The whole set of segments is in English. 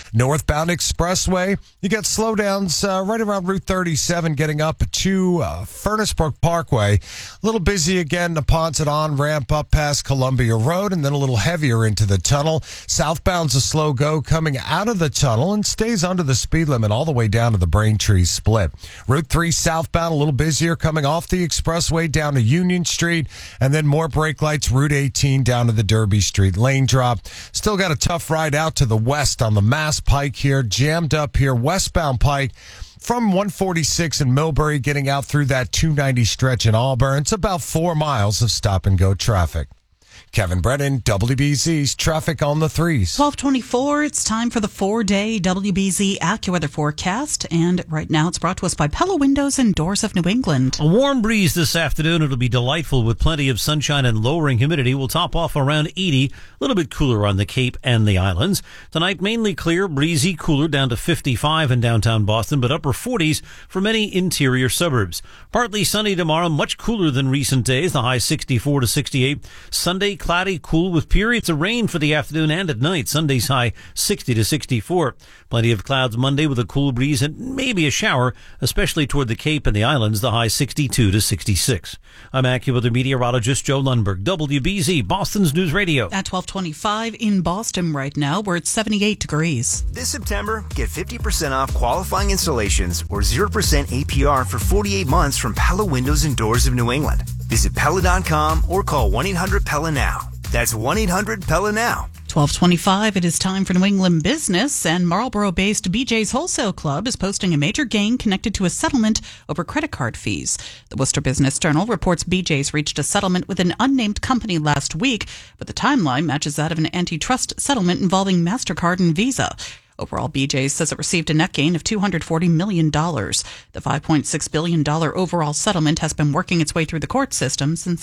Northbound expressway, you got slowdowns right around Route 37 getting up to Furnace Brook Parkway. A little busy again, the Ponce on-ramp up past Columbia Road, and then a little heavier into the tunnel. Southbound's a slow go coming out of the tunnel and stays under the speed limit all the way down to the Braintree split. Route 3 southbound a little busier coming off the expressway down to Union Street, and then more brake lights Route 18 down to the Derby Street lane drop. Still got a tough ride out to the west on the Mass Pike here, jammed up here westbound Pike from 146 in Millbury getting out through that 290 stretch in Auburn. It's about 4 miles of stop and go traffic. Kevin Brennan, WBZ's Traffic on the Threes. 12:24. It's time for the 4-day WBZ AccuWeather forecast. And right now it's brought to us by Pella Windows and Doors of New England. A warm breeze this afternoon. It'll be delightful with plenty of sunshine and lowering humidity. We'll top off around 80. A little bit cooler on the Cape and the islands. Tonight, mainly clear, breezy, cooler down to 55 in downtown Boston, but upper 40s for many interior suburbs. Partly sunny tomorrow, much cooler than recent days. The high 64 to 68. Sunday, cloudy, cool with periods of rain for the afternoon and at night. Sunday's high 60 to 64. Plenty of clouds Monday with a cool breeze and maybe a shower, especially toward the Cape and the islands. The high 62 to 66. I'm AccuWeather meteorologist Joe Lundberg, WBZ, Boston's News Radio. At 12:25 in Boston right now, we're at 78 degrees. This September, get 50% off qualifying installations or 0% APR for 48 months from Pella Windows and Doors of New England. Visit Pella.com or call 1-800-PELLA now. That's 1-800-PELLA now. 12:25, it is time for New England business, and Marlboro-based BJ's Wholesale Club is posting a major gain connected to a settlement over credit card fees. The Worcester Business Journal reports BJ's reached a settlement with an unnamed company last week, but the timeline matches that of an antitrust settlement involving MasterCard and Visa. Overall, BJ's says it received a net gain of $240 million. The $5.6 billion overall settlement has been working its way through the court system since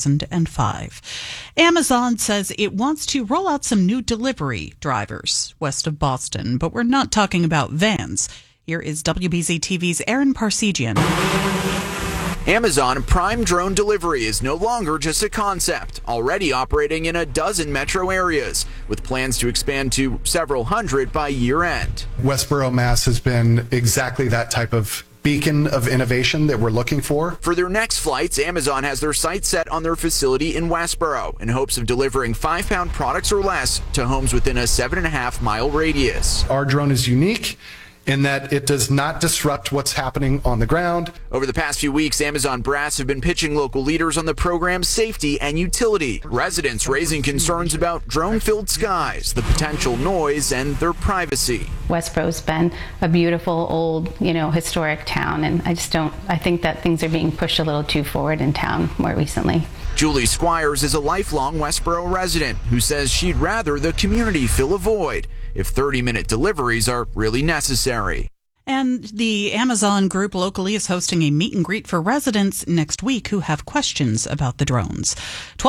2005. Amazon says it wants to roll out some new delivery drivers west of Boston, but we're not talking about vans. Here is WBZ TV's Aaron Parsegian. Amazon Prime Drone Delivery is no longer just a concept, already operating in a dozen metro areas, with plans to expand to several hundred by year-end. Westboro, Mass. has been exactly that type of beacon of innovation that we're looking for. For their next flights, Amazon has their sights set on their facility in Westboro in hopes of delivering 5-pound products or less to homes within a 7.5-mile radius. Our drone is unique in that it does not disrupt what's happening on the ground. Over the past few weeks, Amazon brass have been pitching local leaders on the program's safety and utility. Residents raising concerns about drone-filled skies, the potential noise, and their privacy. Westboro's been a beautiful, old, historic town, and I think that things are being pushed a little too forward in town more recently. Julie Squires is a lifelong Westboro resident who says she'd rather the community fill a void if 30-minute deliveries are really necessary. And the Amazon group locally is hosting a meet and greet for residents next week who have questions about the drones.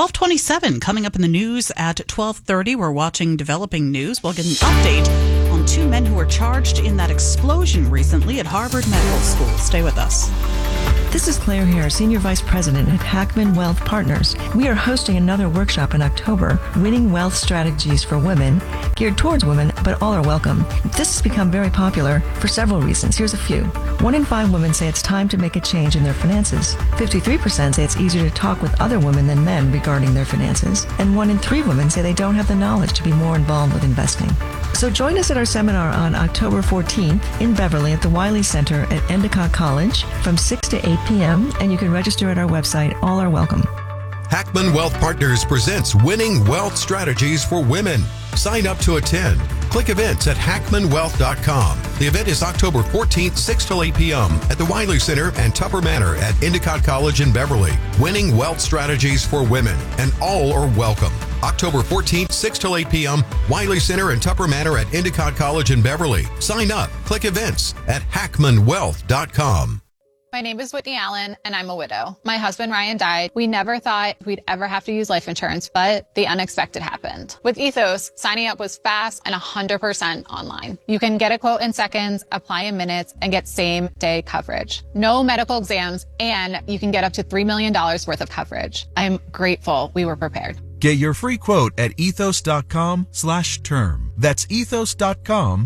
12:27 coming up in the news at 12:30. We're watching Developing News. We'll get an update on 2 men who were charged in that explosion recently at Harvard Medical School. Stay with us. This is Claire Hare, Senior Vice President at Hackman Wealth Partners. We are hosting another workshop in October, Winning Wealth Strategies for Women, geared towards women, but all are welcome. This has become very popular for several reasons. Here's a few. 1 in 5 women say it's time to make a change in their finances. 53% say it's easier to talk with other women than men regarding their finances. And 1 in 3 women say they don't have the knowledge to be more involved with investing. So join us at our seminar on October 14th in Beverly at the Wiley Center at Endicott College from 6 to 8 p.m. And you can register at our website. All are welcome. Hackman Wealth Partners presents Winning Wealth Strategies for Women. Sign up to attend. Click events at hackmanwealth.com. The event is October 14th, 6 till 8 p.m. at the Wiley Center and Tupper Manor at Endicott College in Beverly. Winning Wealth Strategies for Women, and all are welcome. October 14th, 6 till 8 p.m., Wiley Center and Tupper Manor at Endicott College in Beverly. Sign up. Click events at hackmanwealth.com. My name is Whitney Allen, and I'm a widow. My husband, Ryan, died. We never thought we'd ever have to use life insurance, but the unexpected happened. With Ethos, signing up was fast and 100% online. You can get a quote in seconds, apply in minutes, and get same-day coverage. No medical exams, and you can get up to $3 million worth of coverage. I'm grateful we were prepared. Get your free quote at ethos.com/term. That's ethos.com